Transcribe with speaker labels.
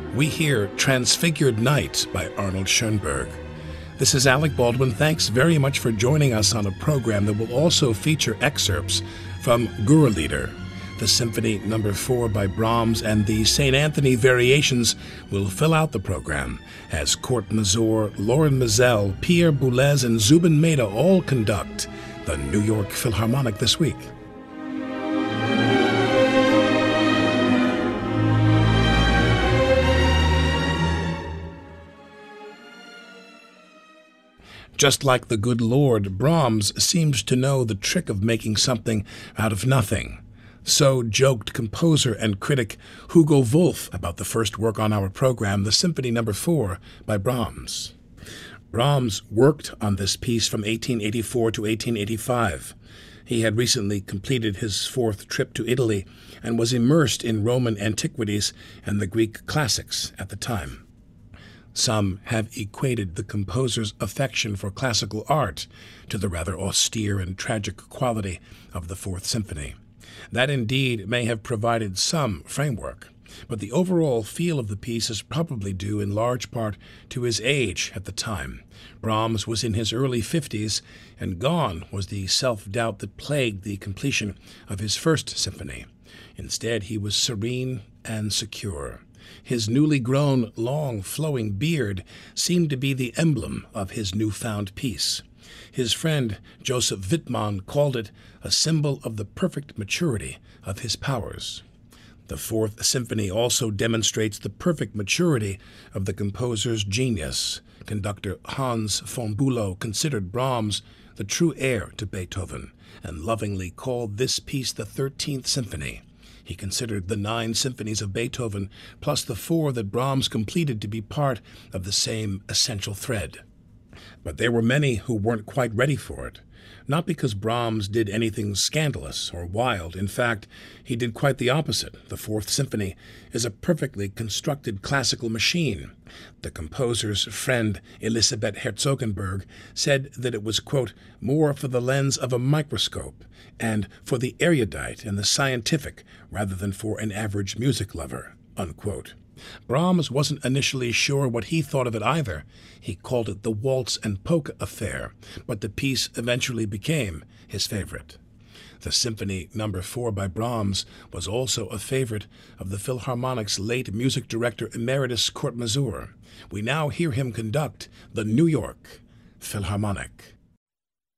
Speaker 1: we hear Transfigured Night by Arnold Schoenberg. This is Alec Baldwin. Thanks very much for joining us on a program that will also feature excerpts from Gurrelieder. The Symphony No. 4 by Brahms and the St. Anthony Variations will fill out the program as Kurt Masur, Loren Maazel, Pierre Boulez, and Zubin Mehta all conduct the New York Philharmonic this week. Just like the good Lord, Brahms seems to know the trick of making something out of nothing. So joked composer and critic Hugo Wolf about the first work on our program, the Symphony No. 4 by Brahms. Brahms worked on this piece from 1884 to 1885. He had recently completed his fourth trip to Italy and was immersed in Roman antiquities and the Greek classics at the time. Some have equated the composer's affection for classical art to the rather austere and tragic quality of the Fourth Symphony. That indeed may have provided some framework, but the overall feel of the piece is probably due in large part to his age at the time. Brahms was in his early 50s, and gone was the self-doubt that plagued the completion of his First Symphony. Instead, he was serene and secure. His newly grown, long, flowing beard seemed to be the emblem of his newfound peace. His friend Joseph Wittmann called it a symbol of the perfect maturity of his powers. The Fourth Symphony also demonstrates the perfect maturity of the composer's genius. Conductor Hans von Bülow considered Brahms the true heir to Beethoven and lovingly called this piece the 13th Symphony. He considered the 9 symphonies of Beethoven, plus the 4 that Brahms completed, to be part of the same essential thread. But there were many who weren't quite ready for it, not because Brahms did anything scandalous or wild. In fact, he did quite the opposite. The Fourth Symphony is a perfectly constructed classical machine. The composer's friend Elisabeth Herzogenberg said that it was, quote, more for the lens of a microscope and for the erudite and the scientific rather than for an average music lover, unquote. Brahms wasn't initially sure what he thought of it either. He called it the waltz and polka affair, but the piece eventually became his favorite. The Symphony No. 4 by Brahms was also a favorite of the Philharmonic's late music director emeritus Kurt Masur. We now hear him conduct the New York Philharmonic.